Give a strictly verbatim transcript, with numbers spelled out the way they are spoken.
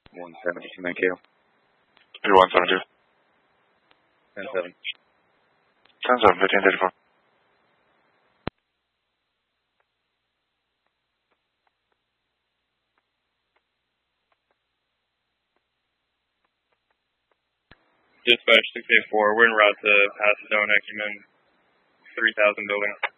one seventy, thank you. You're one seventy. ten seven. ten seven, fifteen thirty-four. Dispatch six eight four, we're en route to Pasadena, Ecumen, three thousand building.